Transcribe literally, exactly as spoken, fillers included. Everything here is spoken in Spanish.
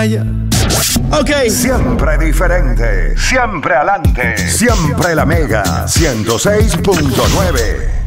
Ok. Siempre diferente, siempre adelante, siempre la Mega ciento seis punto nueve.